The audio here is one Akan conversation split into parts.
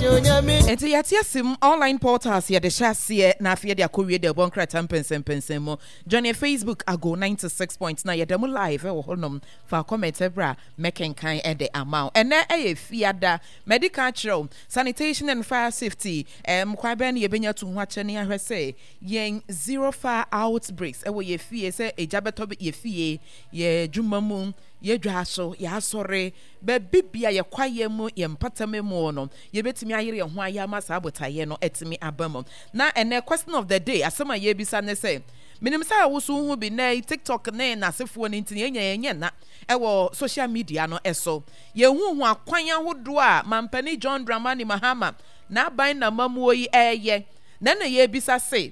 Enti yatiasim online portals ya de shasiye na afie de akowie de bon krata mpensem mo. Johnny Facebook ago 96.9 ya dem live e wo honom fa comment ebra making kan e de amount. Ene e fiada medical chiro sanitation and fire safety kwa ben ye benya to ho ache ne ahwese yen zero fire outbreaks e wo ye fie se ejabeto ye fie ye dwumamu ye dwaso ya asore be bibia ye kwaye mu ye mpatame mu no ye betimi ayere ho ayama sa abotaye no etimi abam na ene question of the day asema ye bisa ne say minim sa woso hu bi na TikTok na asefo ne ntini enye na ewo social media no eso ye hu akwan ahodo a mampani John Dramani Mahama na ban na mamuo yi eye na ye bisa say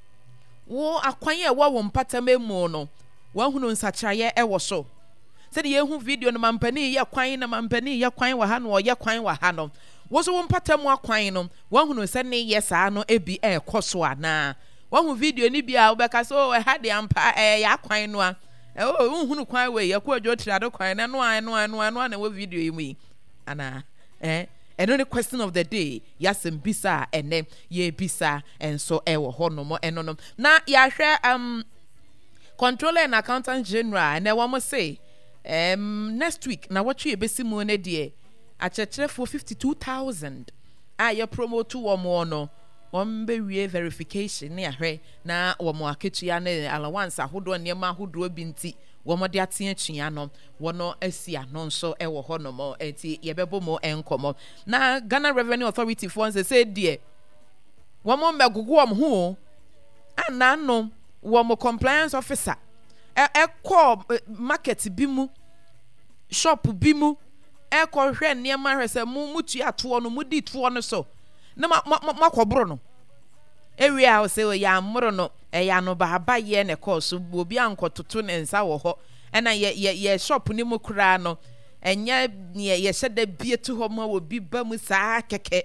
wo akwan e wo mpatame mu no wo hunu nsakraye ewo so said ye hu video no mampani ye kwan na mampani ye kwan wa ha no ye kwan wa ha no wo so mpatamu akwan no wo hunu se ne ye saa no ebi koso ana wo hu video ni bia wo beka so ha de ampa ya kwan no a wo hunu kwan we ye ko adwo tirado kwan na no na wo video yi mu ana eno the question of the day yasem bisa ene ye bisa enso wo hono mo eno no na ya hwe controller and accountant general and wo mo say next week na what you besi mu ne de a chechere for 52,000 your promote to wo no be wie verification ne ahwe na wo mo aketua ne allowance ahodo ne ma ahodo binti wo mo de atea twia no wo no asia no nso e wo ho no mo enti ye bebo mo enkomo na Ghana Revenue Authority for say de wo mo megugu wo ho ana no wo mo compliance officer call market bimu shop bimu call hwe niam hwese mu tua to no mu di to no so na makobro no area say ya amro no ya no baba ye ne course obi ankototo ne nsa wo ho na ye shop ni mu kura no enya ye hyeda bie to ho ma obi ba mu saa keke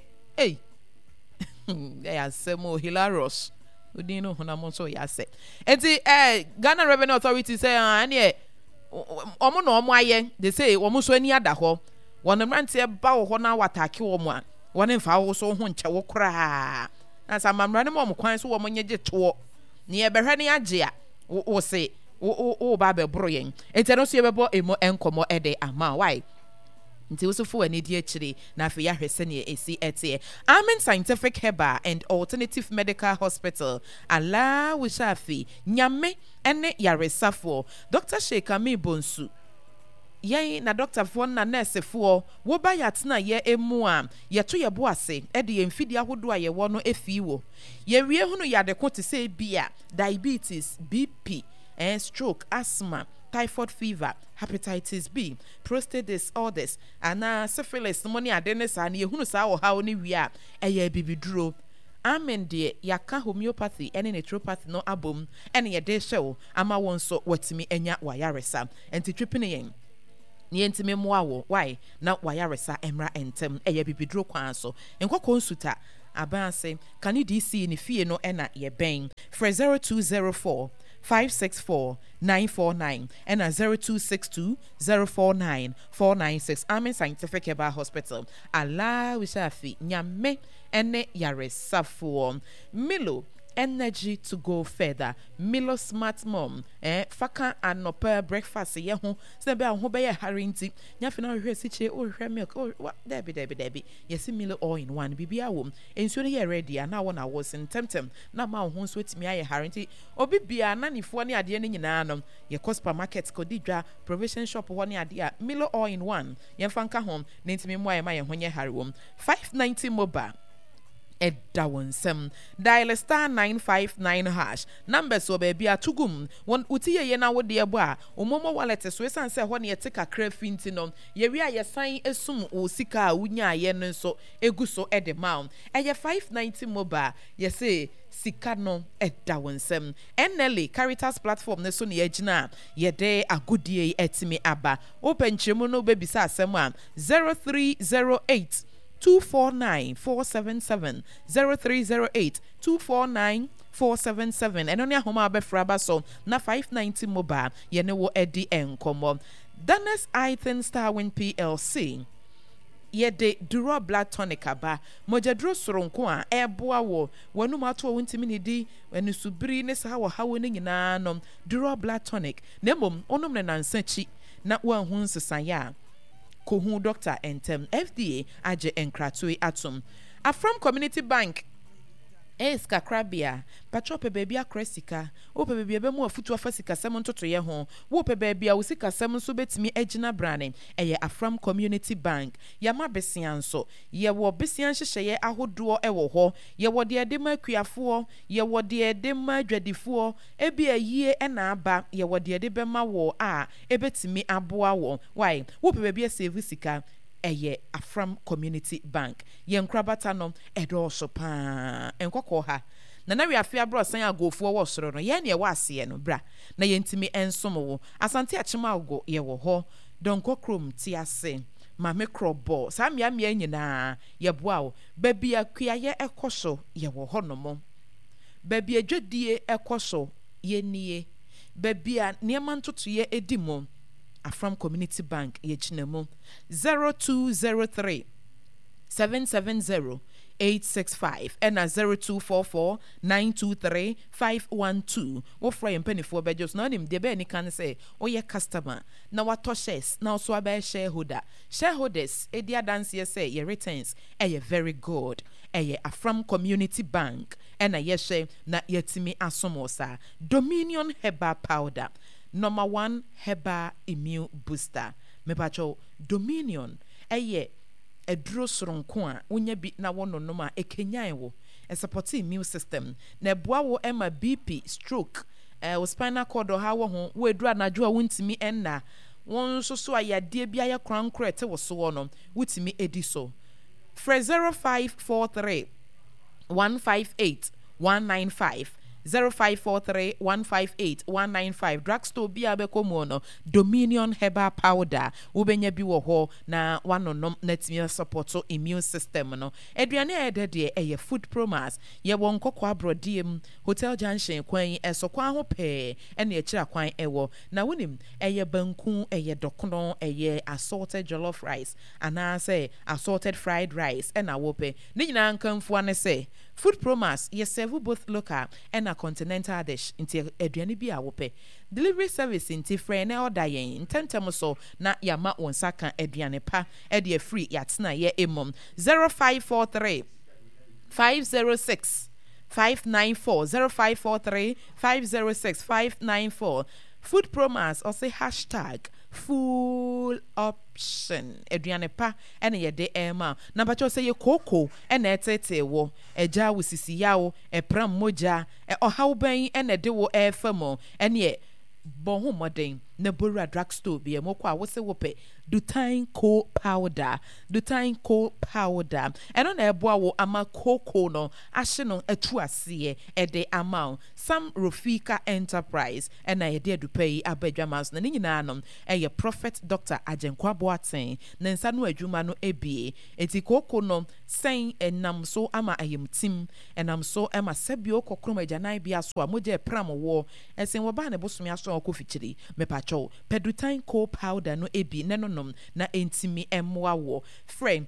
ya semo hilarious udino hona mo so ya se enti Ghana Revenue Authority say ane omo no omo aye they say omo so ani ada ho won mrante ba wo ho na watake wo mo a won mfa wo so ho nche wo kra na sa mamra ne mo kwan so wo mo nyeje to ne ye behwe ne age a wo se wo ba be bro yen enti no so ye bebo emo enkomo ede ama why nti wosofo ani di akire na afi ya hwese ne esi etie Amen Scientific Herbal and Alternative Medical Hospital ala wishafi nyame ene yaresafo Dr. Shekami Bonsu yei na doctor fo na nurse fo wo ba yatena ye emu a ye to ye bo ase e de mfidi ahodo a ye wo no efi wo ye wie hunu ya de ko te se bia diabetes BP and stroke asthma typhoid fever hepatitis B prostate disorders ana syphilis money adenes and ye hunu sa wo ha oni wi a eye bibiduro Amen de yaka homeopathy ene naturopathy no abom ene ye de hyew ama won so watimi enya wayaresa enti twepene yen ne ntime moa wo why na wayaresa emra entem eye bibiduro kwan so enkoko nsuta abanse kani DC ni fie no ena ye ben for 0204 564-949 and 0262-049-496. Amen Scientific Herbal Hospital. Allah wishafi nyame ene yaresafo Milo energy to go further. Milo Smart Mom faka anopa breakfast ye ho se be ho be ye harinti nyafi na hwe siche o hwe milk o debi yes Milo all in one bibia wom enso ye ready na wona was in temtem na ma ho so timi aye harinti obi bia na nifo ne ade ne nyina no ye supermarket ko didwa provision shop ho ne ade a Milo all in one ye fanka hom ne ntimi mo aye ma ye ho nye harewom 590 mobile Edda wonsem dial *959# number so baby atugum won utiye ye na wode ebo a omomo wallet so esan se ho ne ye tika kra finti no ye wi a ye san esum o sika a unya ye no so eguso ede maun eye 590 mobile ye say sika no edda wonsem NLA Caritas platform ne so ne agina ye de agodie etimi aba open chemu no bebisa asem a 0308 249-477 0308-249-477 and only home abefraba so na 590 mobile ye ne wo edi enkomo Danes Iten Starwin PLC yɛde duro blood tonic aba mojaduro soronko a ɛboa wo wanum ato wontimi ne di anusubiri ne saa wo hawo ne nyinaa nom duro blood tonic na mom onom ne nansachi na wanhu nsesaya kohu doctor entem FDA age enkratoi atom Afram Community Bank Kakrabia, Patrope baby akresika, Ope baby be mo afutu afasika semon toto ye ho, Wope baby a usika semon so betimi ejina brane, Afram Community Bank, Yama besian so, ye wo besian hyehye ahodo ewo ho, ye wo de edema kuafo, ye wo de edema dwadifo, ebi ayie na aba, ye wo de bema wo a ebetimi aboa wo. Why? Wope baby save sika Afram Community Bank yenkrabata no edo pa enkoko ha na we afia bro san agofo wo soro no ye ne wa ase no bra na yentimi ensom wo asante achema go ye wo ho donko krom ti ase ma me krobo sa mia nyina ye boa wo baby akua ye ekoso ye wo ho no mo baby adwadie ekoso ye nie baby a niam ntoto ye edimo Afram Community Bank yechinemo 0203 770 865 and 0244 923 512 wo fry penifo bejos na nim de be ni kan say oye customer na wato shares na so aba shareholders edia dance say your returns very good Afram Community Bank and yeshe na yetimi asomosa Dominion Herbal Powder Number 1 Herbal Immune Booster. Mepacho Dominion. Eduro soronko a wonya bi na wono no ma ekenyan wo. Support immune system. Na boa wo ema BP, stroke, spinal cord ha wo ho, wo edura na jo a wontimi enna. Won so ayade bia ye krankra te wo so no. Wutimi edi so. 0543 158 195 0543 158 195 drugstore bia be komo Dominion Herbal Powder ubenya bi wo ho na wanonom natimi support immune system no aduane de food promise ye won kokwa abrodiem Hotel Junction kwan esokwa ho pe na ekira kwan ewo na wonim banku dokono assorted jollof rice ana say assorted fried rice na wope ni nyina nkamfo ane say food promise ye serve both local and a continental dish inti aduane bi a wope delivery service inti free na order yen intentem so na yama wonsaka aduane pa e free yatena ye emom 0543 506 594 0543 506 594 food promise or say #full option aduane pa ene ye de ema na bacho say ye koko ene etete wo eja wosisi yawo epram moja ohaw ban ene de wo efamo ene bon modern na Bora drugstore bi emokwa wo se wope Dutain Co powder eno na eboa wo ama koko no ahye no atu ase de ama Sam Rofika Enterprise ena ye de adupai abadwamas na nyina no Prophet Dr. Ajenkwa Boaten na nsa no adwuma no ebie enti koko no sen enam so ama ayemtim enam so ama sabio kokrom agyanan bia so a moje pram wo esen wo ba ne bosom ya so okofichiri mepacho Pedutain Co powder no ebi nenonom na entimi emwa wo frame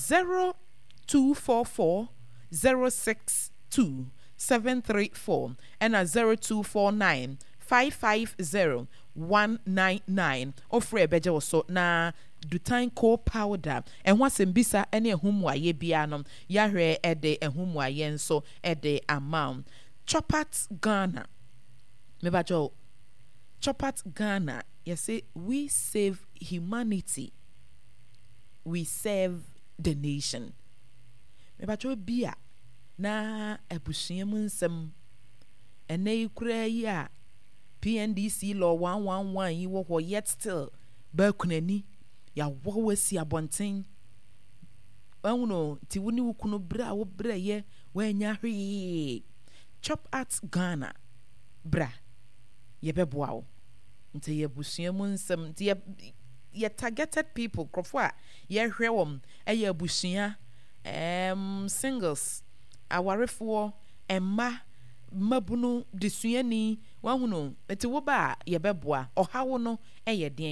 0244 062 734 and 0249 550 199 ofre beje wo so na Dutain Co powder enwa sembisa ene ehumwaye bia no yahwe ede ehumwaye nso ede amount Chopat Ghana mebajo Chopat Ghana say we save humanity, we save the nation. Mebacho bia na ebusuem nsem ene ikura ya PNDC law 111 yi wo yet still ba kunani ya wo wasi abonten wanwo ti woni wukunu bra wo bra ye wanya hwe Chop at Ghana bra ye beboa wo nti ye busuem nsem nti ye targeted people krofo a ye hwe wom abusua singles awarefo emma mabunu desuani wahuno nti wo ba ye beboa ohawo no den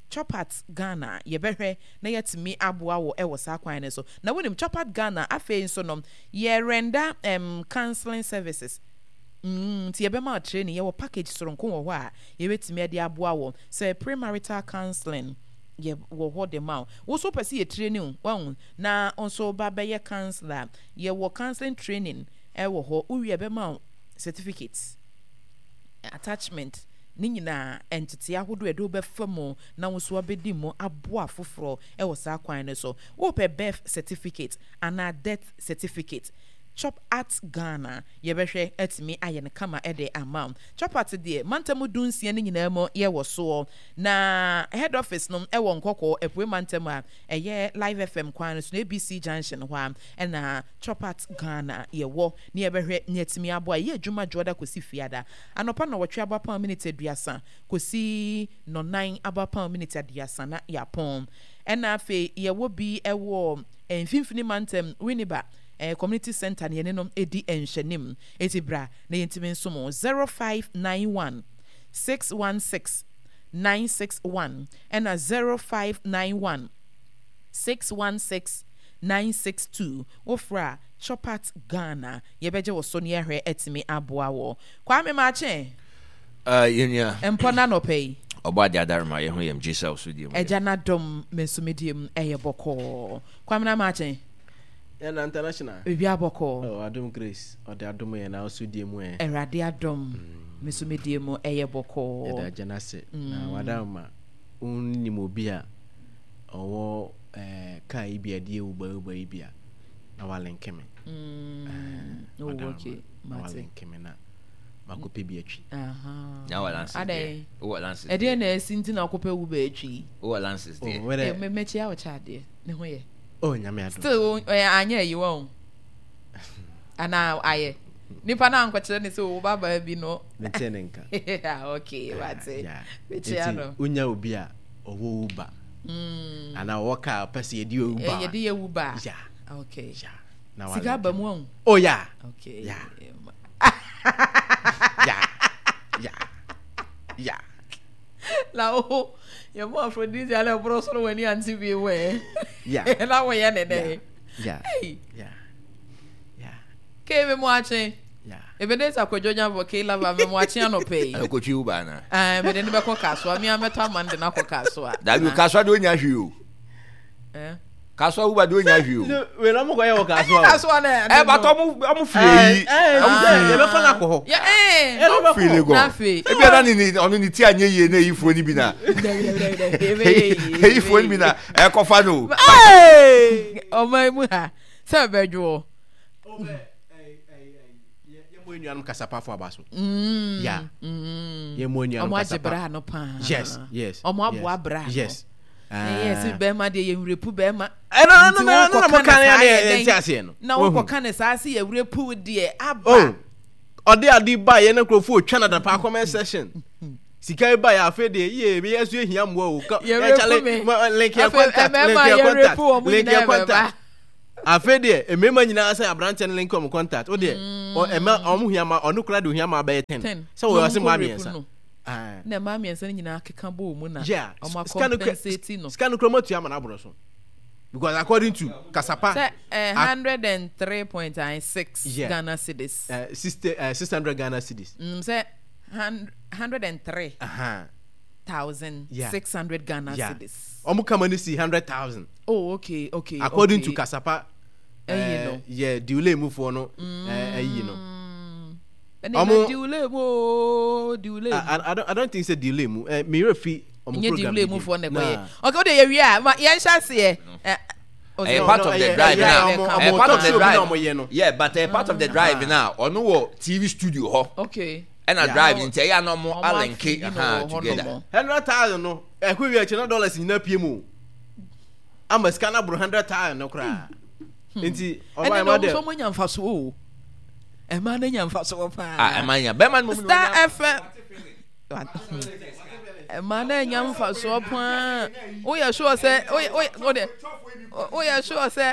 Chopat Ghana yebehwe na yetimi aboa wo e wo sa kwan ne so na wonim Chopat Ghana afei so nom ye render counseling services ti yebema training ye wo package soronko wo ho a ye betimi ade aboa wo say premarital counseling ye wo ho de ma wo so pese ye training won na onso ba be ye counselor ye wo counseling training e wo ho uwie be ma certificates attachment ni nyina entity ahodo edo be famo na wo so abedi mo aboa foforo e wo sa kwan ne so wo pe birth certificate and death certificate Chop at Ghana yebehwe etimi aye kama ede amount Chop at de mantamu dunsia ni nyina mo ye wo so na head office no e wo nkoko epwe mantamu a eye live FM kwan so na ABC junction ho e na Chop at Ghana ye wo ni yebehwe ni etimi aboa ye adwuma joda kosi fiada anopa na wotwe abapa minute aduasa kosi no 9 abapa minute aduasa na yapon e na afi ye wo bi e wo mfimfini mantam winiba community center ne yenenom edi enhyenim etibra na yentimi nsomo 0591 616 961 and 0591 616 962 ofra Chopat Ghana yebeje wo so ne yehwe etimi aboa wo Kwame Mache yenya empona no pay obadi adarma ye ho yem Jesus so die mo ejana dom mensumediem eyeboko Kwame na Mache and international Bibi aboko Adom Grace or the Adom and also dear mo Erade Adom mesumedie mo eyeboko ya janase na wadama unni mo bia owo kai bia die uba bia na walenkeme okay na walenkeme na makope bi atwi na walances ade o walances ede na esinti na akope uba atwi o walances de me mechi a wachade ne ho ye nyame ado still anya yi won ana aye nipa na ankwachire ne so wo baba bi no ntenenka okay wate mechi ano unya obi a owo uba ana woka pese yedi uba yedi uba ya okay ya na wale siga ba mu on ya okay ya ya la o your mo aphrodite ale bro so when you anti be we yeah la we ya ne yeah ke me mo ache Ebeneza kwojonya voke lava me mo ache anope akotwi uba na me de ne be ko kaso mi ameto amande na ko kaso a da bi kaso do nya hwi o kaso uba do nya hwi o we na mo ko ye wo kaso na ba to mo fie yi ye be fa na ko ho ya feel go e bi na ni onu ni ti anye ye na ifo ni bi na ifo ni bi na e ko fa no o mai mu ha se bejo ye mo enuanum kasapa fo abaso ya ye mo enuanum kasapa bra no pa yes o mo aboa bra yes yes be ma de ye wrepu be ma no mo kan ya enti ase no na wo kan sa se ye wrepu de aba ode adi ba ye na krofo otwa na da pa comment section sika ba ya afa de ye be yesu ehia mo o ya chale link your contact afa de emema nyina asa abrante link your contact o de o ema omo hia ma onu kra de hia ma ba 10 so we ase ma miensa na ma miensa nyina keka bo mu na omo compensate no scan chromato ya ma na bro so because according to Kasapa 103.96 Ghana cedis 600 Ghana cedis say 103,600 Ghana cedis omo kama ni see 100,000 oh okay according to Kasapa yeah diule mu for no no diule I don't think say diule mu me refi omo program diule mu for na koye okay o de ye wi a yen hase part of the drive now part of the drive yeah but part of the drive now ono wo TV studio ho okay and a drive into ya no mo alenke together 100,000 no ekwi e chena dollars ni na pie mu ama scanner bro 100,000 no kra enti oba ma de so mo nya mfa so o e ma na nya mfa so pa e ma nya be man mo Star FM e ma na nya mfa so pa o ya sure say o ya sure say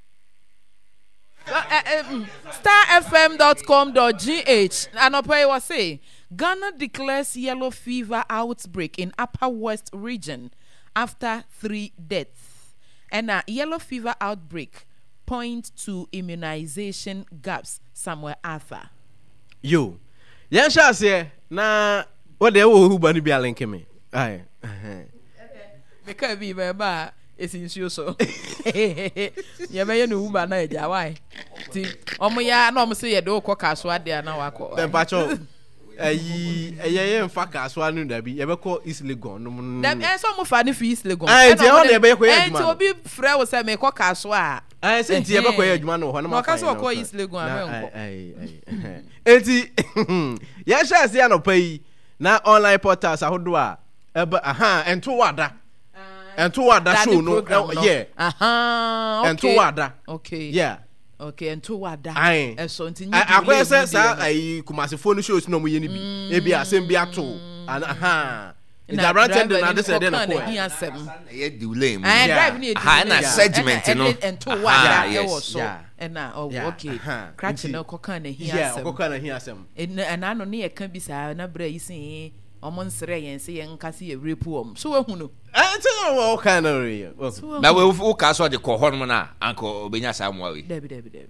starfm.com.gh and opay was say Ghana declares yellow fever outbreak in Upper West region after 3 deaths. And a yellow fever outbreak point to immunization gaps somewhere Arthur. Yo. Yan sha say na what they wo huba ni bia link me. Aye. Me can be ba is in so. Ya be no huba na eja why. Ti omo ya na omo say ye do ko kaso ade na wako. Pacho. Eye mfa kaso anu da bi ye be ko East Legon no. Dem so mo fa ni fi East Legon. Aye ti o de be ko ye adwuma. Enti obi frɛ wo say me ko kaso a. Aye say ti ye be ko ye adwuma no ho na ma. No kaso ko East Legon amenko. Aye. Enti ya sha say anopa yi na online portals ahodo a ento wada. Ento wada show no. Yeah. Okay. Ento wada. Okay. Yeah. Okay, ento wada. Eso nti nyi. Akwa say sa kumase phone shows no mo ye ni bi. E bi asem bi ato. The brand na dey say dey na ko. Ye delay mo. Drive ni na segment no. Ento wada e wo so. Na okay. Crash no ko kan na hia asem. Yeah, ko kan na hia asem. Na ano ne ye kan bi sa na bra yi sin omon sere yen se yen kase ye repu om. So we hu no. Enti no kind of re. Na we u ka so de ko hon mo na anko obenya sa mo we. Debi.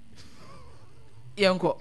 Yanko.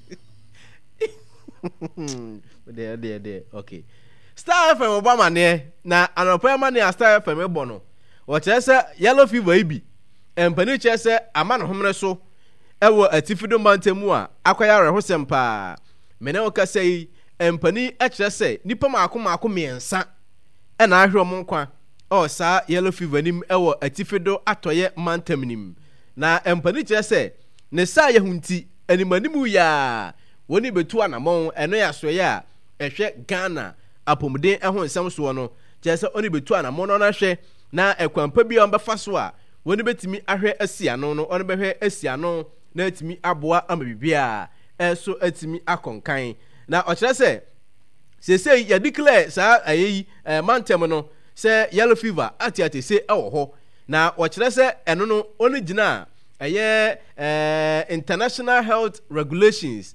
There. Okay. Star FM Obama ne na anopa ma ne Star FM ebo no. Wo che se yellow fever ibi. Empani che se ama no homre so. Ewo atifido mantemu a akwaya rehosem pa. Mene wo ka sei empani che se nipa maako miensa e na ahwe mo nkwa. O sa yellow fever nim ewo atifido atoye mantem nim. Na empani che se ne sa ye hunti animanimu ya woni betu anamon eno ya soye a ehwe Ghana apomden ehon nsem so no kyese oni betu anamon no na hwe na ekwampa bi on befa so a woni betimi ahwe asiano no oni behwe asiano na atimi aboa amabibia eso atimi akonkan na okire se ya declare sa ayi mantem no se yellow fever ati se ewo ho na okire se eno no oni gina International Health Regulations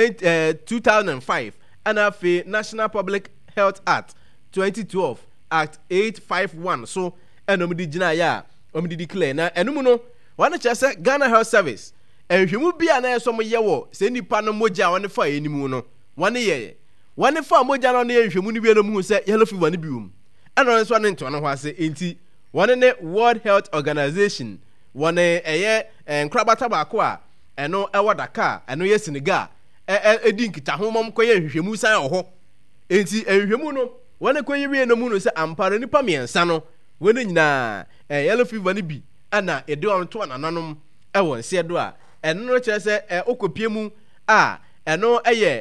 2005 and afi National Public Health Act 2012 Act 851 so enom di gina ya om di declare na enum no wan che se Ghana Health Service ehwemu bia na eso mo ye wo se nipa no moja wan fa enimu no wan fa moja no na ehwemu ni bi no mu se yellow fever ni bium eno so ne nto no ho ase enti wan ne World Health Organization wan nkrabata baako a eno ewo Dakar eno ye Senegal edi nkita homom koye hwehwemu san oho enti ehwehwemu no wan koye wie no mu no se ampare nipa miensa no wan nyina yellow fever ni bi ana ede on to ananom ewo nse do a eno no kire se okopie mu a eno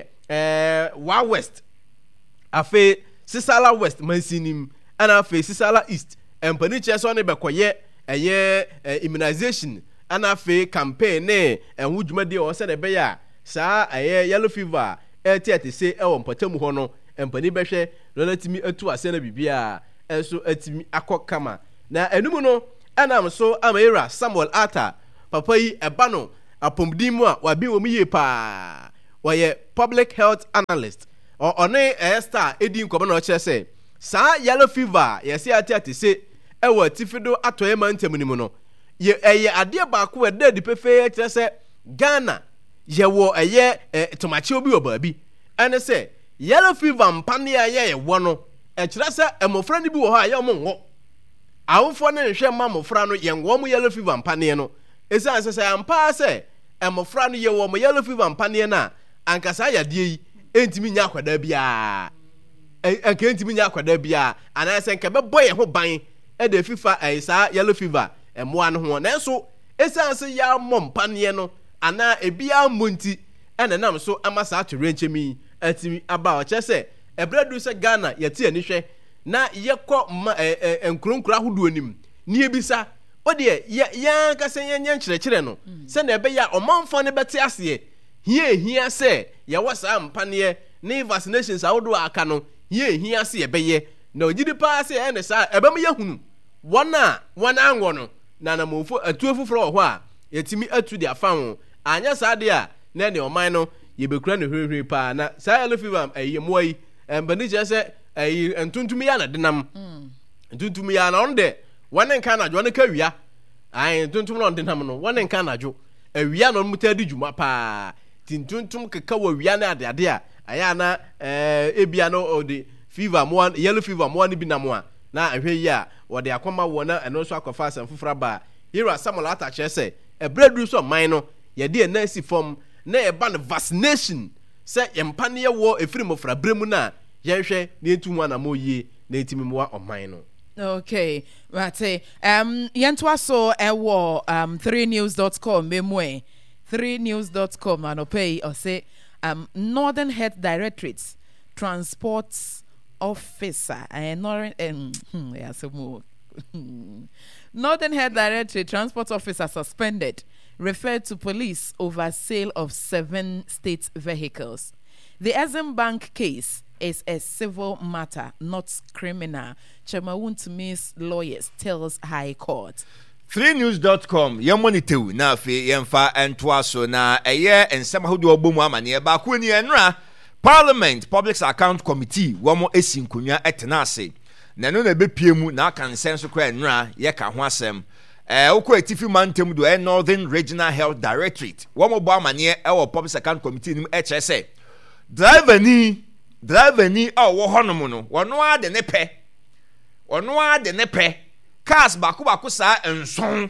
wa west afe Sisala West mansinim ana afe Sisala East empani kire se on be koye immunization ana afe campaign ne enhu dwumade o se ne be ya saa yellow fever eti se ewo mpatam ho no empani behwe relatimi atu ase na bibia enso atimi akokama na enum no anam so amaira Samuel Arthur papa yi eba no apomdi mu a wabi wo miye pa waye public health analyst one star edi nkomo na o kire se saa yellow fever yesi ati se ewo tifido atoye mantem ni mu no ye ade baako we da di pefe kire se Ghana ye wo tomachi obi obabi ene se yellow fever mpane ye wo no kire se emofra ni bi wo ha ye mo nwo awofo ne hwe ma mofra no ye nwo mo yellow fever mpane no esa se ampa se emofra no ye wo mo yellow fever mpane na ankasa ya de yi entimi nya akwada bia enka entimi nya akwada bia ana se nka be boye ho ban de fifa saa yellow fever emoa no ho na so esanse ya mompane no ana ebia monti ene nam so amasa atore nchemi atimi aba o chese ebredu se Ghana yati ani hwe na yekọ enkronkro ahodo anim ni ebisa ode ya kase yenye nkyerɛkyerɛ no se na ebe ya omanfo ne bete ase hia se ya wasa mpane ne vaccinations ahodo aka no hia se ebeye na ogidi pa se ene sa ebam yahunu wana anwo no na mofo atu afufuro ho a yetimi atu dia fa ho anya sa de a na ne oman no yebekura ne hwehwe pa na sa yellow fever ayemo yi mbani je se entuntumi ya na denam ntuntum ya na on de wane nka na jo ne ka wia ai ntuntum no ndenam no wane nka na jo awia no mutadi djuma pa tintuntum keka wa wia na ade a aya na ebia no odi fever mo yellow fever mo ni bi na mo a na ahwe yi a wode akoma wo na eno so akofa asem fofora ba hero Samuel atache se ebredu so man no ye de na si form na e ba no vaccination se yempa ne ye wo efiri mofra bremu na ye hwe na etumu ana mo yie na etimi mo oman no. Okay, right. Yentwa so ewo 3news.com memwe 3news.com anopay or say Northern Health Directorate Transports Officer Northern Health Directorate Transport Officer suspended, referred to police over sale of 7 state vehicles. The Exim Bank case is a civil matter, not criminal. Chemawuntumi's lawyers tells High Court. 3news.com yemonitew na afi yemfa entwaso na eye ensem hodo obomu amane ba ko ni enra Parliament Public Account Committee womo esinkonwa etenase na no na bepiemu na kansenso kra enra ye ka ho asem ukwo etifi mantem do Northern Regional Health Directorate womo bo amane e Public Account Committee nim echese driver ni wo honom no wono ade ne pe cars bako sa enson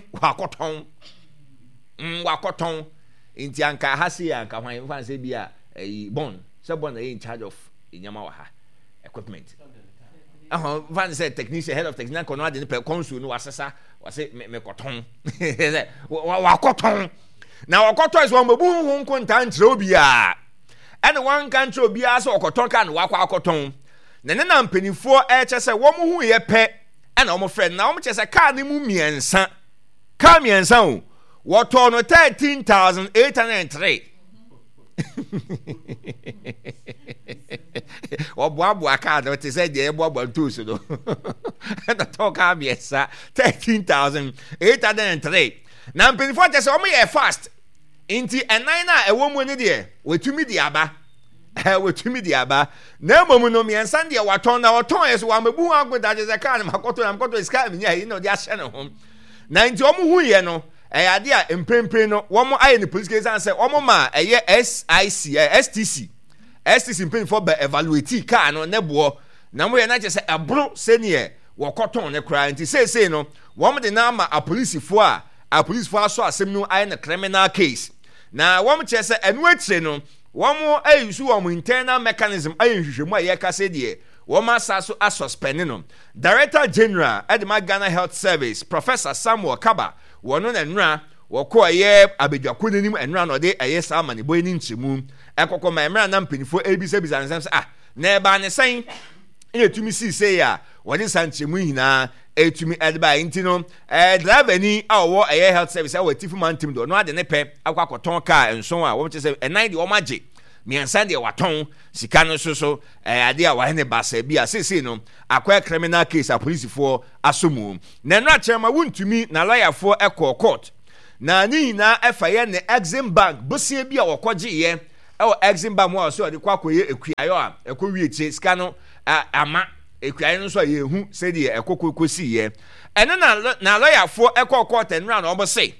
wakoton inti anka hasi anka hwan fan se bia bon se bon in charge of inyama wa ha equipment van se technician head of technician kono ade ne pe consul no wasesa wase me koton wakoton na wakoton is one bebu hu nkonta ntre obia and one country obia so wakoton kan wakoton na na mpanifo chese wo mu hu ye pe and our friend now much as a car ni mu miensa car miensa o what on 13,803 obo aka do te say dey bobo ntuso do and the talk car miensa 13,803 na mpinfo just o me fast inti enina ewo mu ni de wetumi di aba wetumi di aba na momu no miensa de waton na waton yeso wa mebu agoda je zaka na makoto iska minya yi no de ahye ne ho na nti omu hu ye no ade a empempe no womo aye ni police case answer omo ma eye STC mpin for be evaluate car no nebo na mo ye na je se abro senior wokoton ne kra nti say no womo de na ma a police fo aso asem no aye na criminal case na womo che se enu atire no womo ayusu womo internal mechanism ayehwehwemu ayeka se de womo asaso asuspend no Director General Edema Ghana Health Service Professor Samuel Kaba wono na nra wokọ aye abedwako nanim enra no de aye sa mane boy ni nchemu ekokọ ma emra na mpanifo abisa nsem na eba ne sen etumi si say ya woni sanchemu hina etumi edba intino driver ni awo aye health service awo tifu mantim do no ade ne pe akwakoton car enson a wo chese enan de wo mage miensa de waton sika no so ade a wa ne basa bia sisi no akwa criminal case a police for asomu na no achema wuntumi na lawyer for court na ni na efaye ne Exim Bank bosie bia wokoje ye Exim Bank mo so de kwakoye ekuayo a ekowie che sika no ama ekuayo no so ye hu se de ekokokosi ye ene na lawyer for court enra na obo say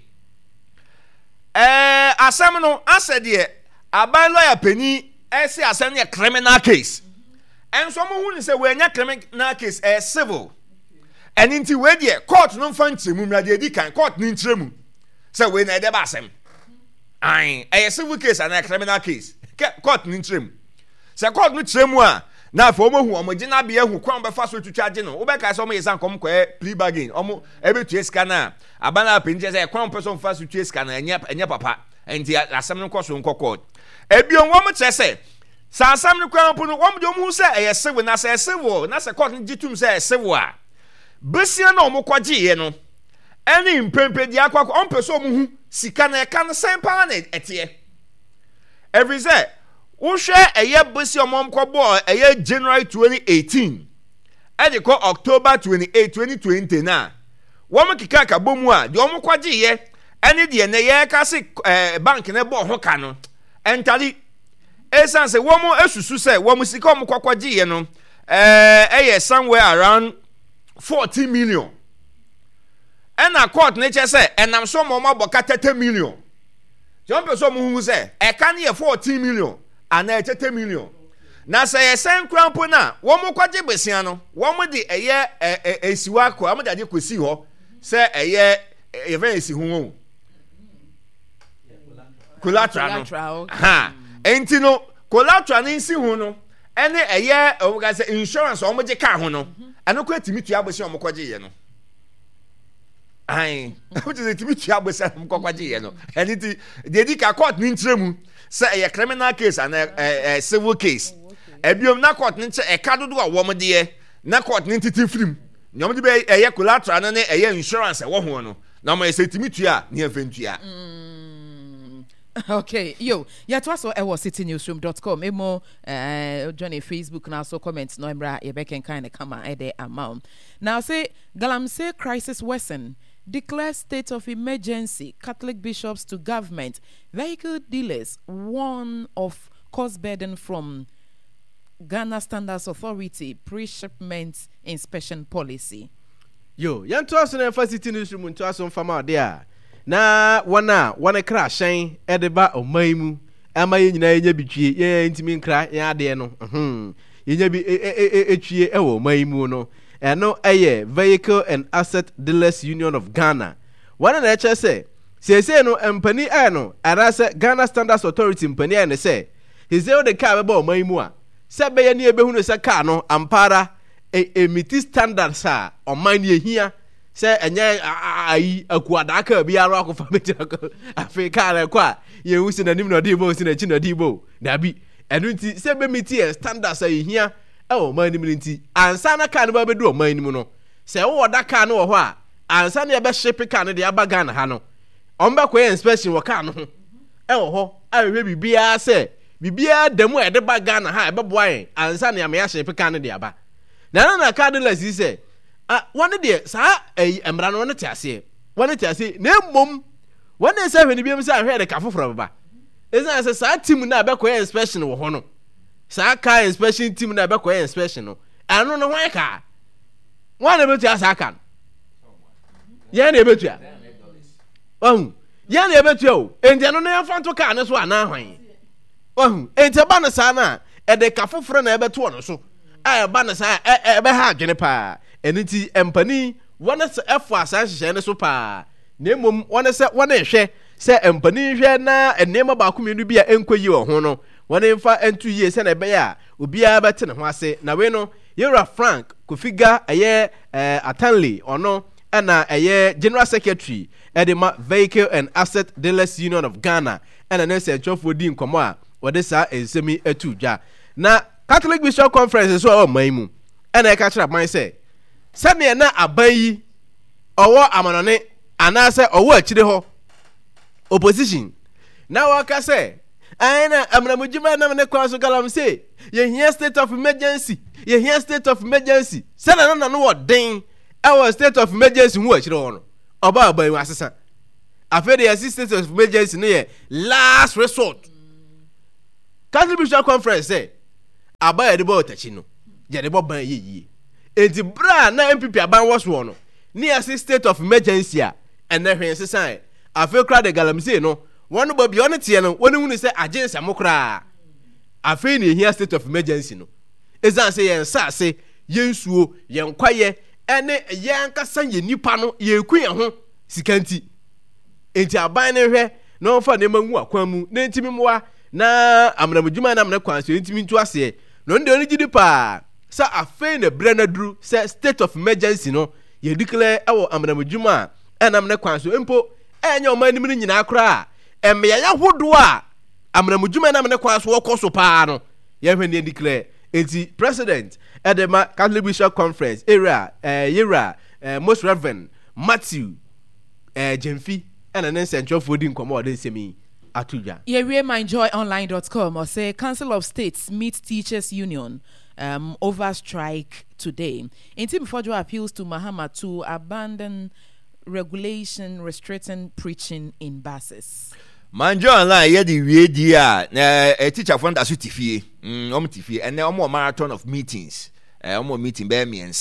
asem no asede aban lawyer peni ese asem ne criminal case enso mo hu ni se we nya criminal case civil eninti we de court no fa ntremu mra de di kan court ni ntremu se we na de ba asem civil case and a criminal case court ni ntremu se court no ntremu a na fa omo hu omo gina bia hu kwan be fa so twitwa no wo be ka se omo yesan kom kwa plea bargain omo ebetu eska na abana peni se kwan person fa so twitwa eska na enya papa enti asem no koso nkokọ ebion wo mo chese sa asem no kwan pono wo mo de mu se civil na se civil na se court gitum se civil a besia na omo kwaje ye no eni mpempe di akwa on peso omo hu sika na eka no sempa na etie every say wo hwe besia omo mkobo January 2018 edi ko October 28 2020 na wo mo kika ka bomu a de omo kwaje ye eni de ne ye ka se bank ne bo ho ka no entali esanse wo mo esusu se wo mo sika omo kwakwaje ye no somewhere around 14 million. And a court nature say, and I'm so mama boka 30 million. Jump so mu say, I can hear 14 million and 30 million. Na say a same crampo na, one more kwaje besiano, one more the a year a siwako, I'm that you could see her, say a year a very si who. Collateral. Ha. Ain't no collateral in si who. Any a year of insurance or the car hono. And no quite meet you abos on Mokwaji. Aye, what is it to meet you abos on Mokwaji? And it did a court nintremu, say a criminal case and a civil case. A biom na court ninch a card do a woman dear, na court ninty film. No be a year collateral and a year insurance a woman. Now I say to meet you near Ventia. Okay, yo, yeah, to us so cityNewsroom.com. Emo, Johnny Facebook now so comments no embra ye can kind of come at the amount. Now say Galamsey crisis worsen. Declare state of emergency. Catholic bishops to government. Vehicle dealers warn of cost burden from Ghana Standards Authority pre-shipment inspection policy. Yo, yan to us na City Newsroom to us on fama there. Na wana kra shen edeba omaimu ama ye nyina ye bitwie ye ntimi nkra ye ade no ye nya bi etwie ewo omaimu no eno eye Vehicle and Asset Dealers Union of Ghana wana na eche se no empani no arase Ghana Standards Authority empani ne se hizeo de car beba omaimu a se be ye ne ebehunu se car no ampara emiti standards a oman ye hia say enye ayi akuadaka biara akofa betira Africa na kwa ye wusi na nim na dibo si na chi na dibo na bi enu nti say be meti standards ayi hia o man nim nti ansa na ka no ba bedu o man nim no say wo da ka no wo ho a ansa na ye be ship ka no de aba Ghana ha no on be ko inspection wo ka no ho e wo ho ahwe bibia say bibia demu e de ba Ghana ha e be boan ansa na ya ship ka no de aba na ka de la si say one day sa emra no ne tiase na mom one day say when biem say ahwe de ka foforo baba eza say sa team na be ko inspection wo ho no sa ka inspection team na be ko inspection no anu no ho ka one be tia sa ka ye na be tia ye na be tia o enti no na fanto ka ne so ana hwan enti ba na sa na e de ka foforo na e be to no so ba na sa e be ha adwene pa eniti empani wana se efo asahye ne so pa na mom wana se wana ehwe se empani hwe na enema ba komenu bia enkoyi wo ho no wana mfa entu yie se na be ya obia bete ne ho ase na we no Yera Frank Kofiga eye Atanli ono ana eye General Secretary edema Vehicle and Asset Dealers Union of Ghana ana ne se chofo di nkomo a wode sa ensemi atudwa na Catholic Bishop Conference so o maimu ana e ka kira ban se sane na aban yi owo amanone anase owo akire ho opposition na waka se ana amramujima na ne kwa so Galamsey ye here state of emergency sane na no wodin our state of emergency hu akire ho no oba aban yi asesa afede ye state of emergency no ye last resort. Catholic Bishop Conference say abaya de bo tachi no je de bo ban yi enti bra na MPP aban wo so no ni as state of emergency a ene hwen sesan afi kra de Galamsey no wonu ba bi onu tie no wonu hunu se agency amokra afi ni here state of emergency no ezan se yen sase yensuo yen kwaye ene yen kasa ye nipa no ye ku ye ho sikanti enti aban ne hwe no fa ne mangu akwan mu na ntimi moa na amramujuma na amna kwan so ntimi ntu ase no nde oni gidi pa sa afei na brenadru sa state of emergency no ye declare ewo amramujuma na amna kwan so empo enye o manim ni nyina akra emya ya hodo a amramujuma na amna kwan so wokoso pa no ye hwe ne declare enti president edema Catholic Bishop Conference area Yera Most Reverend Matthew Jemfi and an essential food in commodity semi atuja. Yerie myjoyonline.com or say Council of States meet Teachers Union over strike today. Intim Fodjo appeals to Mahama to abandon regulation restricting preaching in buses. Manjo online ye di wie di a teacher fund asu tifie tifie and omo marathon of meetings omo meeting be miensa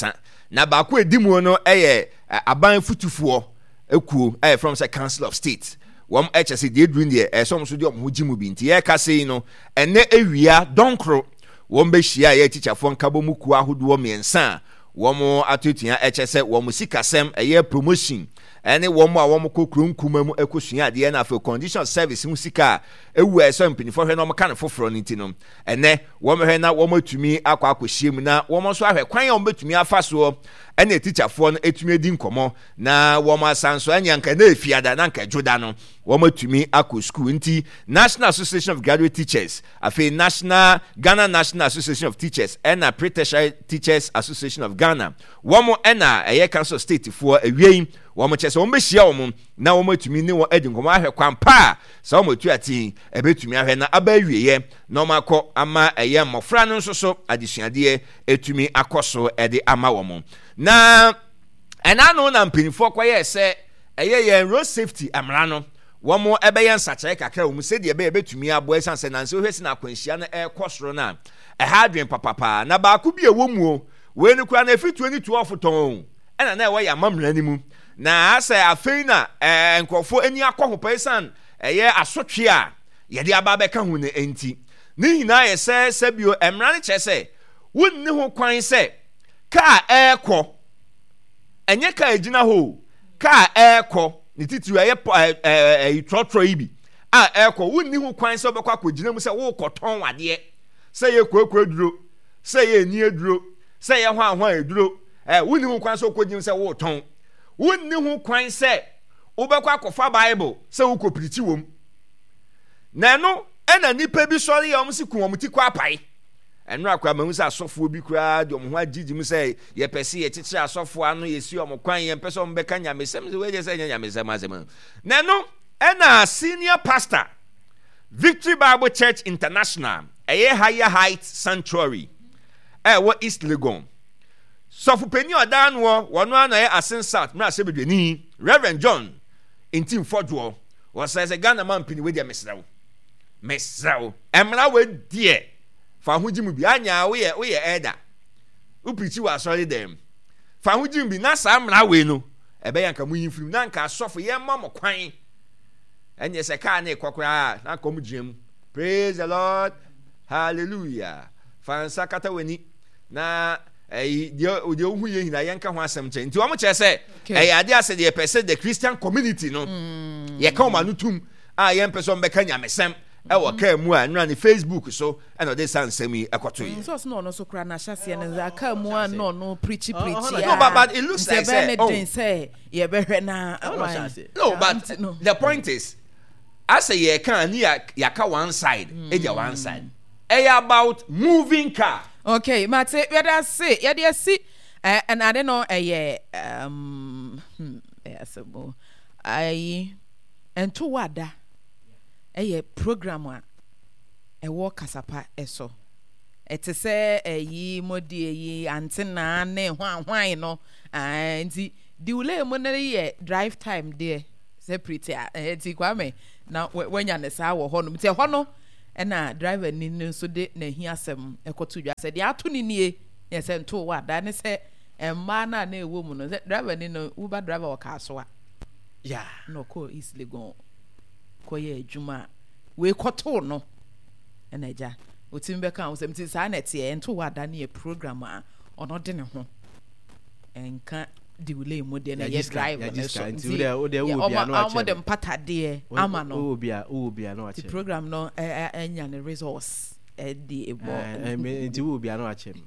na baako edi mu no ɛyɛ aban futufoɔ ekuo from the Council of State. Wɔn ɛkyɛ sɛ deɛ eduru deɛ ɛsɔm so deɛ ɔmo ho gyi mu bi nti yɛ kasa yi no ɛnɛ ewia dɔnkoro wɔn bɛhyia yɛ tikyafoɔ nkabɔ mu kuo ahodoɔ mmiɛnsa wɔn atotua ɛkyɛ sɛ wɔn sikasɛm ɛyɛ promotion ɛne wɔn a wɔn kɔ kurom kuma mu ɛkɔsua adeɛ na afɛ condition service ho sika ewu ɛsɛ mpanyinfoɔ hwɛ na wɔn ka ne foforɔ ne ti no ɛnɛ wɔn hwɛ na wɔn atumi akɔhyia mu na wɔn nso ahwɛ kwan a wɔn bɛtumi afa soɔ ɛne tikyafoɔ no etumi edi nkɔmɔ na wɔn asan so ɛnyɛ nka na efiada na nka dwoda no wɔn atumi akɔ school nti National Association of Graduate Teachers afei Ghana National Association of Teachers ɛna Pre-Tertiary Teachers Association of Ghana wɔn ɛna ɛyɛ Council of State foɔ ewie yi wɔn kyɛ sɛ wɔn bɛhyia wɔn na wɔn atumi ne wɔn adi nkɔmɔ ahwɛ kwan paa sɛ wɔn atu ati ɛbɛtumi ahwɛ na aba awieɛ na wɔn akɔ ama ɛyɛ mmɔfra no nso so adesuadeɛ etumi akɔ so ɛde ama wɔn na ɛna no na mpanyinfoɔ kɔyɛ sɛ ɛyɛ yɛn road safety amara no wɔn ɛbɛyɛ nsakyerɛ kakra wɔn sɛdeɛ ɛbɛyɛ bɛtumi aboa ɛsan sɛ nansi ohwɛ si na akwanhyia no ɛkɔ soro na ɛha adwene papapaa na baako bi ɛwɔ mu o wɔn ani kura na efi 2012 tɔn ɛna na ɛwɔ yɛ amammerɛ ne mu na asɛ afei na nkurɔfoɔ ani akɔ ho pɛsan ɛyɛ asotwe a yɛde aba bɛka ho ne enti ne nyinaa yɛ sɛ bio mmara no kyerɛ sɛ wonni ho kwan sɛ kaa ɛɛkɔ ɛnyɛ kaa egyina hɔ kaa ɛɛkɔ ne titiri ɛyɛ trɔtrɔ yi bi a ɛɛkɔ wonni ho kwan sɛ ɔbɛkɔ akɔgyina mu sɛ wɔrekɔtɔn adeɛ sɛ yɛ kuakua duro sɛ yɛ ani aduro sɛ yɛ hwan aduro wonni ho kwan sɛ ɔkɔgyina mu sɛ wɔretɔn wonni ho kwan sɛ wobɛkɔ akɔfa Bible sɛ wokɔ pirikyi wom na ɛno ɛna nipa bi sɔre yɛ ɔmo si ku ɔmo ti kɔ apae ɛno akora mahu sɛ asɔfoɔ bi koraa de ɔmo ho agyigyi mu sɛ yɛpɛ sɛ yɛkyekyere asɔfoɔ ano yɛsi ɔmo kwan yɛmpɛ sɛ ɔmo bɛka nyamesɛm sɛ wɔagye sɛ ɛnyɛ nyamesɛm asɛm na ɛno ɛna senior pastor Victory Bible Church International ɛyɛ Higher Heights Sanctuary ɛwɔ East Legon sɔfo panyin ɔdan no wɔn ano yɛ Asen South mmerɛ asɛ bedwani Reverend John Ntim Fɔdwoɔ wɔsɛ sɛ Ghana man pini wedi mesrɛw ɛmra wɔ die fa ho gyimu bi anya woyɛ elder uprichi wɔ asɔre dɛm fa ho gyimu bi na saa mra wɔ no ɛbɛyɛ nka mu yimfirim na nka asɔfo yɛ ma mo kwan ɛnyɛ sɛ kaa ne kɔkora na kɔm gyem praise the Lord hallelujah fansa kata wani na deɛ ohu yɛ hina yɛnka ho asɛm kyɛ nti wɔn kyerɛ sɛ ɛyɛ ade asɛ deɛ pɛ sɛ the Christian community no yɛka wɔn ano tum a yɛmpɛ sɛ ɔmbɛka nyamesɛm ɛwɔ kaa mu a nra ne Facebook so ɛna ɔde saa nsɛm yi ɛkɔto yi nso no so kora na hyɛseɛ no aka mu a no preach no but it looks like say yɛbɛhwɛ na no but the point is as a yɛka ani yɛaka one side ɛgya one side ɛyɛ about moving car. Okay, mate, yɛde asi and I don't know ɛyɛ ɛsɛbo ai ɛnto wada ɛyɛ program a ɛwɔ kasapa ɛso ɛte sɛ ɛyi modi ɛyi antena ne hwan no nti diwule mo na yɛ drive time there separate ɛti kwame na wanya ne saa wɔ hɔ no nti hɔ no ɛna driver ni nso de na hi asɛm ɛkɔto dwa sɛ de ato ni nie yɛ sɛ nto wa da ne sɛ ɛmma na ɛwɔ mu no sɛ driver ni no uber driver wɔ kaa so a yeah no ko East Legon ko yɛ adwuma we kɔto no ɛna agya otim bɛka wo sɛ mti saa na ɛte nto wa da ne yɛ program a ɔno de ne ho ɛnka diwule mu de na yɛ driver ne so nti ɔmo de mpatadeɛ ama no the program no enya ne resource di ebo nti wo bia no achem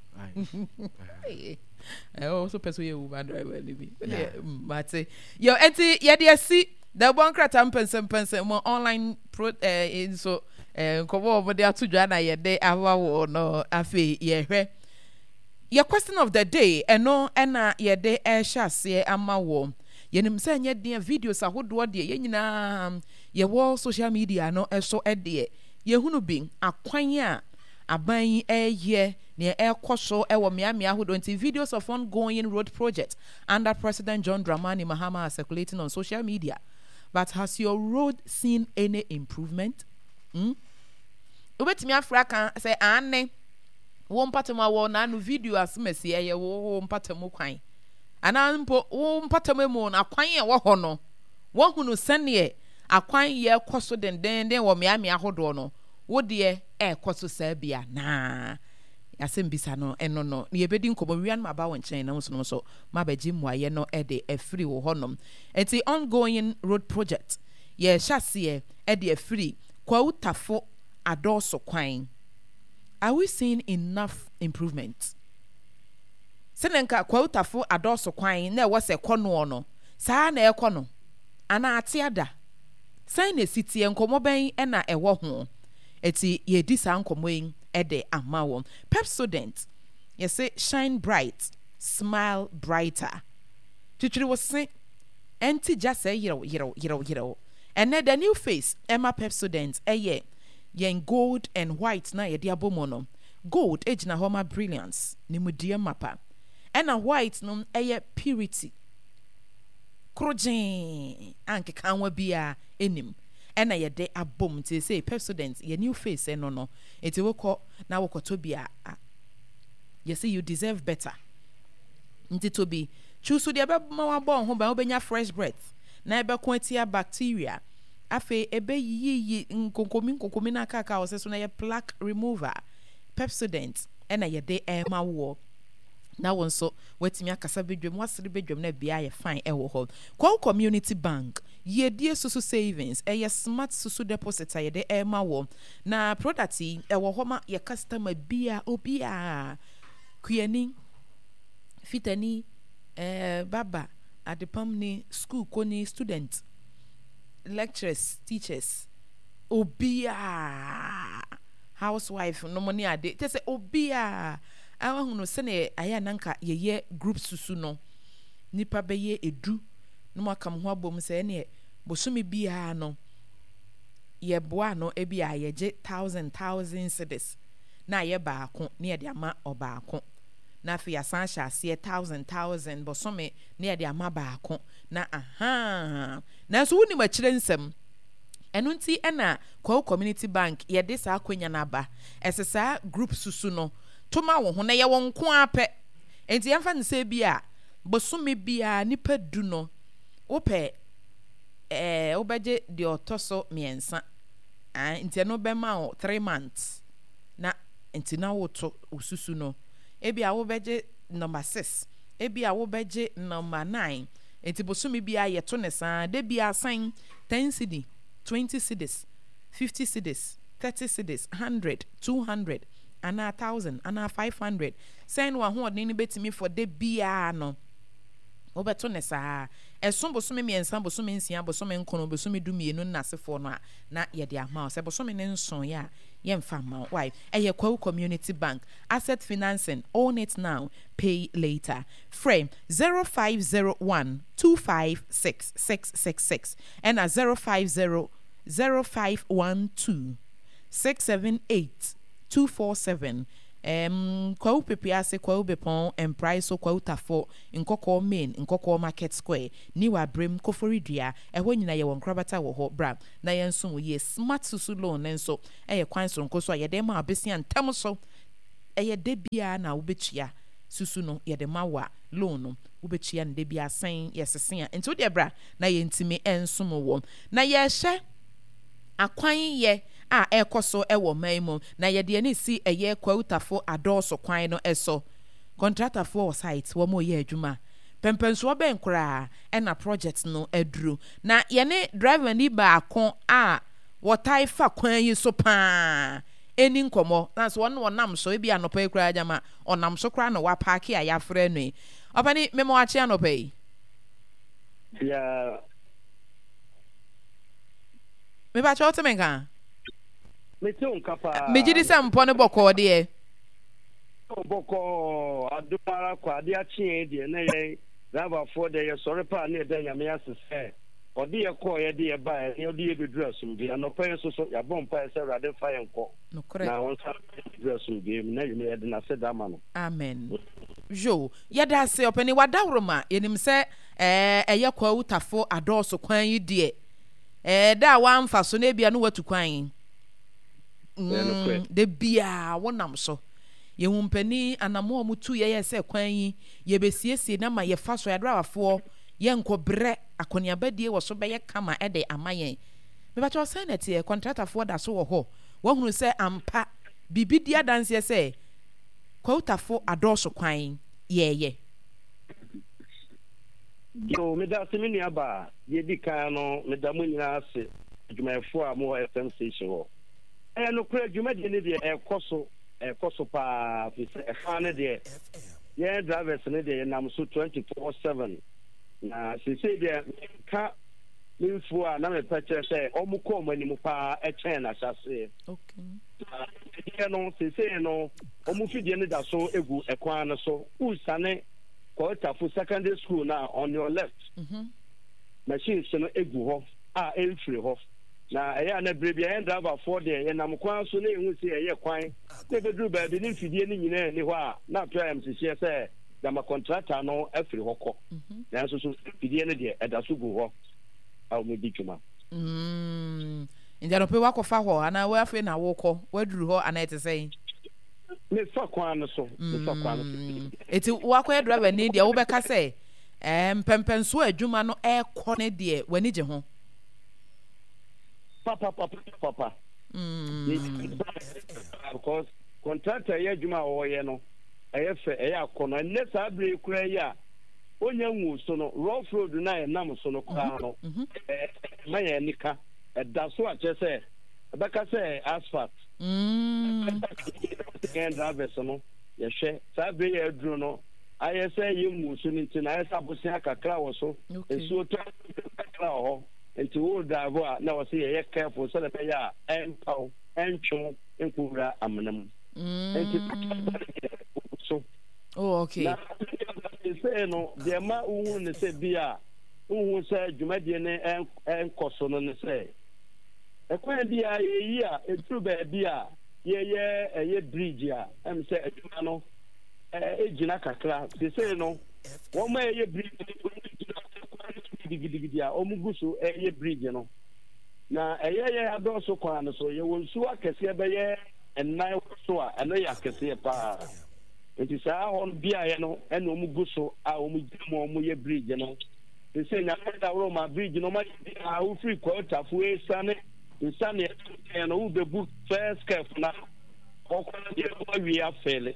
also person you Uber driver ni bi but yo enti ye de asi the bon krata mpensem mo online pro so nkobo mo de atodwa na ye de awawo no afi ye hwe your question of the day eno na ye de hyase ama wo yenim se nye de videos ahodo de ye nyina ye wo social media no eso de ye hunu bi akwan a aban eye ne ekoso ewo miamia ahodo nti videos of ongoing road project under President John Dramani Mahama are circulating on social media. But has your road seen any improvement? Ubetimi afraka say ane wo mpatema wo na no video asmesi eye wo mpatemu kwan ana mpo wo mpatam mu na kwan ye wo ho no wo hunu sene akwan ye koso den wo meame ahodo no wo de koso saa bia na asem bisa no eno no ye bedi nkomo wian ma ba won chen na so no so ma ba ji muaye no de afiri wo honom enti ongoing road project ye hyase de afiri kwa utafo adoso kwan. Are we seeing enough improvement? Senenka kwa utafo adoso kwan na wo se kono no saa na ekono ana atiada san na city enkomo ben na ewo ho eti ye di sa nkomo yin ede ama won Pepsodent ye say shine bright smile brighter titiri wo se enti just say yero and the new face Emma Pepsodent eye yen gold and white na ye di abomono gold age na homa brilliance ni mudie mapa and a white no eye purity krojen anke kanwa bia enim ena ye de abom ti say Pepsodent ye new face eno no eti woko na woko to bia you say you deserve better nti to be choose de be ma wa bon ho ba obenya fresh breath na ebe ko atia bacteria afe ebe yi nkonkomi na kaka o se so na ye plaque remover Pepsodent ena ye de ema wo na won so wetimi akasa bedwam wasere bedwam na bia ye fine ewo ho kwa community bank ye die susu savings ye smart susu deposit ye de ema wo na product ewo ho ma ye customer bia obia kuani fitani baba adepam ni school koni student lecturers teachers obia housewife no money ade te say obia awa hunu sene aya nanka ye group susu no nipa beye edu no makam ho abom se ne bosumi bia no ye boa no ebia ye je 1000 cedis na ye baako ne ye de ama obaako na fi asan hyase 1000 bosome ne ye de ama baako na na so woni ma kire nsem eno nti ena kwa community bank ye de sa akwanya na ba esesa group susu no toma wo ho na ye won ko apɛ enti yɛmfa ne sɛ bia bosome bia nipa du no wopɛ wobɛgye de otoso miensa enti no bɛma wo 3 months na enti na woto ususu no ebia wobɛgye number 6 ebia wobɛgye number 9 enti bosome bia ye to ne saa de bia san 10 cedi 20 cedis 50 cedis 30 cedis 100 200 ana 1000 ana 500 send wa ho odin betimi for de bia no obeto ne saa esom bosome miensa bosome nsia bosome nkono bosome dumienu nasefo no na ye de ama se bosome ne nson ya ye mfa ma why eye kwa community bank asset financing own it now pay later frame 0501 256666 and 050 0512 678 247 kwa upepe ase kwa ubepon price kwa utafo nkoko main nkoko market square ni wa brem koforidua ehwo nyina ye won krabata wo ho bra na yenso wo ye smart susu loan nenso eye kwan so nkoso ye de ma abesia ntam so eye de bia na ubechia susu no ye de ma wa loan no ubechia ne de bia san ye sesen enti wo de bra na ye ntimi enso wo na ye hye akwan ye ekoso ewo maimo na ye de ni si eye kwa utafo adoso kwan no eso contractor for site wo mo ye adwuma pempenso ben kura na project no aduru na ye ne driver ni ba akon wotai fa kwan yi so pa eni nkomo na so won nam so e bia no pa kura jama onam so kura no wa park ya yafre no opani memo achi anopai ya me ba cho temenka meton kapa mejidi se mpo ne boko de boko adumara kwa de achi de na ye raba for de ye sore pa na de nyame asese odi ye ko ye de ye ba ye odi ye bedru asumbi anopa so so ya bom pa se rade fa ye nko na won sa bedru asumbi na ye de na se da ma no amen jo ye da se opani wadawroma yenim se eye kwa utafo adoso kwan yi de da wa amfa so na bia no watu kwan de bia wonam so Yehu mpani anamo mutu ye se kwan yi ye besiesie na ma ye fa so yadrawafoɔ ye nkobrɛ akoniabadie wo so bɛyɛ kama ɛde amayen me ba cho senate ye contractorfoɔ da so wɔ hɔ wo hunu sɛ ampa bibi dia danse sɛ kwotafo adɔso kwan ye yo me da se me nua ba ye di kan no me da mo nyina ase adwumayɛfo a mo FM station hɔ no kura adwumadi ne de ekoso pa fi se efa ne de ye drivers ne de nam so 24/7 na se de ka minfo a na me pɛkyɛ sɛ ɔmo kɔ ɔmo anim pa ɛkyɛn na hyase okay no se no ɔmo fidie ne da so egu ekwan no so usane Kwotafo secondary school now on your left. Machine no egu hɔ a ɛmfiri hɔ na ɛyɛ na brebia driver for there yɛ nam kwan so na ehu sɛ ɛyɛ kwan na bedru ba bi ne fidie ne nyina ni hɔ a na apia am sisi sɛ dama contractor no afiri hɔ kɔ na so fidie ne de ɛda so gu hɔ a mo di twuma Njano pe wakɔfa hɔ ana wa afi na wokɔ waduru hɔ ana ɛte sɛ me fa kwan so eti wakɔ driver ni de wo bɛka sɛ mpempenso adwuma no ɛkɔ ne de wani gye ho papa because contractor ya adwuma wɔyɛ no ɛyɛ fɛ ɛyɛ akɔnɔ ne saa bre kura yi a onya nwu so no rough road na ɛnam so no kra no ma yɛ nika ɛda so akyɛ sɛ ɛbɛka sɛ asphalt drivers no yɛhwɛ saa bre yɛ aduru no ayɛ sɛ yɛ nwu so no nti na ayɛ sɛ abosia kakra wɔ so nsuo tɔ kakra wɔ hɔ nti wo drive a na wɔ sɛ yɛyɛ careful sɛ bɛyɛ a ɛmpaw ɛntwe nkura amanam nti so okay na sɛ no deɛ ma wohu ne sɛ bi a wohu sɛ dwumadie ne ɛnkɔ so no ne sɛ ɛkwan bi a yɛyi a ɛturu baabi a yɛyɛ ɛyɛ bridge a ɛm sɛ adwuma no ɛgyina kakra te sɛ no wɔn a ɛyɛ bridge gidigidi a ɔmo gu so ɛyɛ bridge no na ɛyɛ adɔso kwan no so yɛwɔ nsuo akɛseɛ bɛyɛ ɛnan so a ɛno yɛ akɛseɛ paa nti saa hɔ no biaeɛ no ɛna ɔmo gu so a ɔmo gyina mu ɔmo yɛ bridge no te sɛ nyame da woro ma bridge no ɔmo ayɛ a wofiri Kwotafo esane nsane ɛyɛ no wobɛbu first curve na ɔkɔ deɛ ɔwie afɛle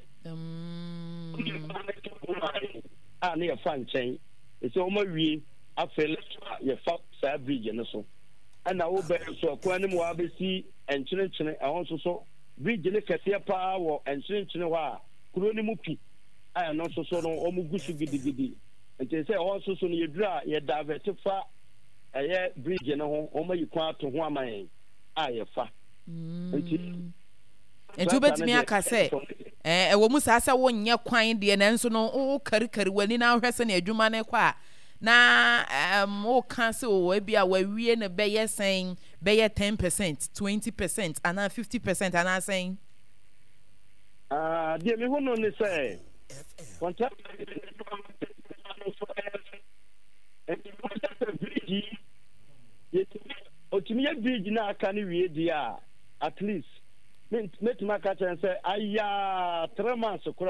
a ne yɛfa nkyɛn ɛsɛ ɔmo awie afɛle yɛfa saa bridge no so ɛna wobɛyɛ so ɔkwan no mu wabɛsi nkyenenkyene ɛhɔ nso so bridge ne kɛseɛ paa wɔ nkyenenkyene hɔ a kuro ne mu pi a ɛno nso so no ɔmo gu so gidigidi nti sɛ ɛhɔ nso so no yɛduru a yɛdavɛte fa ɛyɛ bridge no ho ɔmo ayi kwan ato ho ama yɛn a yɛfa nti wobɛtumi aka sɛ ɛwɔ mu saa sɛ wonyɛ kwan deɛ nanso no wo karikari w'ani na wohwɛ sɛ ne adwuma no kɔ a na woka sɛ wɔ bi a wawie no bɛyɛ sɛn bɛyɛ 10% 20% anaa 50% anaa sɛn deɛ mehu no ne sɛ ɔtumi yɛ bridge no aka no wie deɛ a at least mɛtumi aka kyɛn sɛ ayɛ 3 months kora